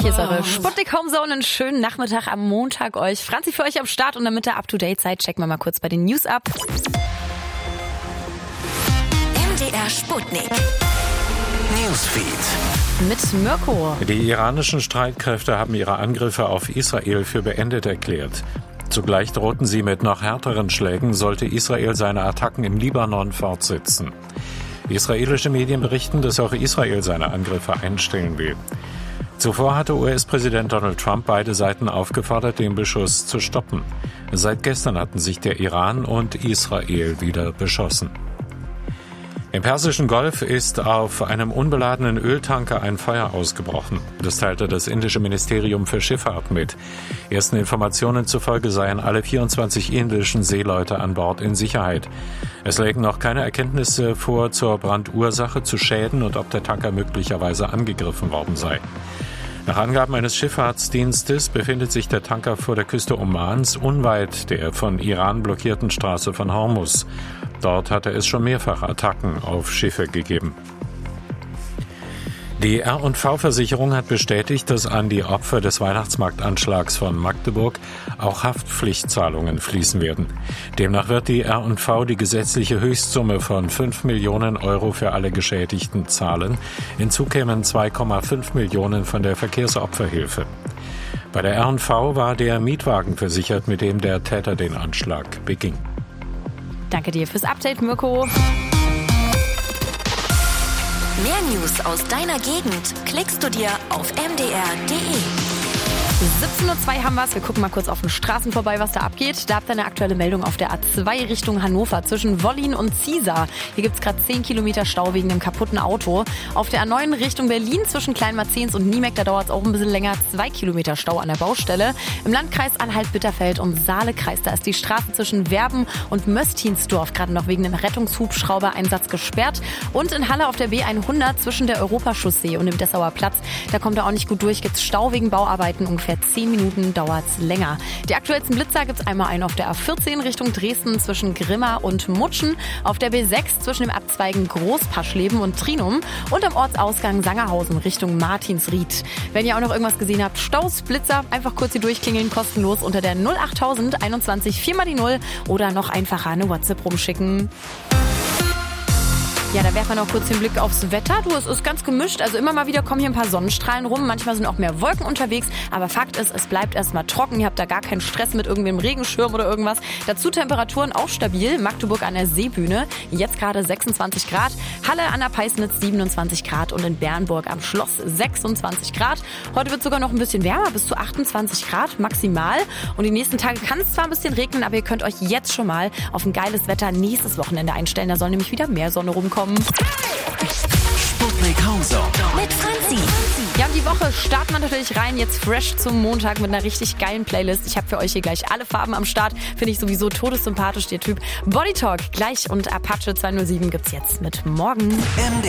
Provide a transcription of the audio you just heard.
Hier ist eure Sputnik Homezone. Einen schönen Nachmittag am Montag euch. Franzi für euch am Start und damit ihr up-to-date seid, checken wir mal kurz bei den News ab. MDR Sputnik Newsfeed mit Mirko. Die iranischen Streitkräfte haben ihre Angriffe auf Israel für beendet erklärt. Zugleich drohten sie mit noch härteren Schlägen, sollte Israel seine Attacken im Libanon fortsetzen. Israelische Medien berichten, dass auch Israel seine Angriffe einstellen will. Zuvor hatte US-Präsident Donald Trump beide Seiten aufgefordert, den Beschuss zu stoppen. Seit gestern hatten sich der Iran und Israel wieder beschossen. Im Persischen Golf ist auf einem unbeladenen Öltanker ein Feuer ausgebrochen. Das teilte das indische Ministerium für Schifffahrt mit. Ersten Informationen zufolge seien alle 24 indischen Seeleute an Bord in Sicherheit. Es lägen noch keine Erkenntnisse vor zur Brandursache, zu Schäden und ob der Tanker möglicherweise angegriffen worden sei. Nach Angaben eines Schifffahrtsdienstes befindet sich der Tanker vor der Küste Omans, unweit der von Iran blockierten Straße von Hormuz. Dort hatte es schon mehrfach Attacken auf Schiffe gegeben. Die R&V-Versicherung hat bestätigt, dass an die Opfer des Weihnachtsmarktanschlags von Magdeburg auch Haftpflichtzahlungen fließen werden. Demnach wird die R&V die gesetzliche Höchstsumme von 5 Millionen Euro für alle Geschädigten zahlen. Hinzu kämen 2,5 Millionen von der Verkehrsopferhilfe. Bei der R&V war der Mietwagen versichert, mit dem der Täter den Anschlag beging. Danke dir fürs Update, Mirko. Mehr News aus deiner Gegend klickst du dir auf mdr.de. 17:02 Uhr haben wir es. Wir gucken mal kurz auf den Straßen vorbei, was da abgeht. Da habt ihr eine aktuelle Meldung auf der A2 Richtung Hannover zwischen Wollin und Ziesar. Hier gibt es gerade 10 Kilometer Stau wegen einem kaputten Auto. Auf der A9 Richtung Berlin zwischen Kleinmarzens und Niemek, da dauert es auch ein bisschen länger. 2 Kilometer Stau an der Baustelle. Im Landkreis Anhalt-Bitterfeld und Saalekreis, da ist die Straße zwischen Werben und Möstinsdorf gerade noch wegen einem Rettungshubschrauber-Einsatz gesperrt. Und in Halle auf der B100 zwischen der Europachaussee und dem Dessauer Platz, da kommt er auch nicht gut durch. Gibt es Stau wegen Bauarbeiten, ungefähr 10 Minuten dauert's länger. Die aktuellsten Blitzer gibt's einmal einen auf der A14 Richtung Dresden zwischen Grimma und Mutschen, auf der B6 zwischen dem Abzweigen Großpaschleben und Trinum und am Ortsausgang Sangerhausen Richtung Martinsried. Wenn ihr auch noch irgendwas gesehen habt, Staus, Blitzer, einfach kurz hier durchklingeln, kostenlos unter der 08000 21 4 mal die 0 oder noch einfacher eine WhatsApp rumschicken. Ja, da werfen wir noch kurz den Blick aufs Wetter. Du, es ist ganz gemischt. Also immer mal wieder kommen hier ein paar Sonnenstrahlen rum. Manchmal sind auch mehr Wolken unterwegs. Aber Fakt ist, es bleibt erstmal trocken. Ihr habt da gar keinen Stress mit irgendeinem Regenschirm oder irgendwas. Dazu Temperaturen auch stabil. Magdeburg an der Seebühne, jetzt gerade 26 Grad. Halle an der Peisnitz 27 Grad und in Bernburg am Schloss 26 Grad. Heute wird sogar noch ein bisschen wärmer, bis zu 28 Grad maximal. Und die nächsten Tage kann es zwar ein bisschen regnen, aber ihr könnt euch jetzt schon mal auf ein geiles Wetter nächstes Wochenende einstellen. Da soll nämlich wieder mehr Sonne rumkommen. Sputnik Homezone Mit Franzi. Ja, und die Woche starten wir natürlich rein, jetzt fresh zum Montag mit einer richtig geilen Playlist. Ich habe für euch hier gleich alle Farben am Start. Finde ich sowieso todessympathisch, der Typ. Body Talk gleich und Apache 207 gibt's jetzt mit Morgen.